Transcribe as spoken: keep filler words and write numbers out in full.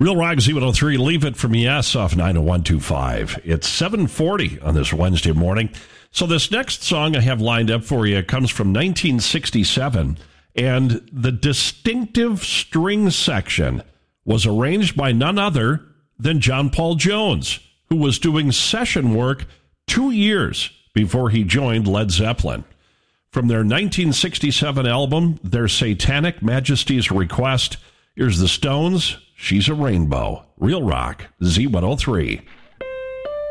Real Rock Z one oh three, Leave It From Yes off nine oh one two five. It's seven forty on this Wednesday morning. So this next song I have lined up for you comes from nineteen sixty-seven, and the distinctive string section was arranged by none other than John Paul Jones, who was doing session work two years before he joined Led Zeppelin. From their nineteen sixty-seven album, Their Satanic Majesty's Request, here's the Stones, She's a Rainbow. Real Rock, Z one oh three.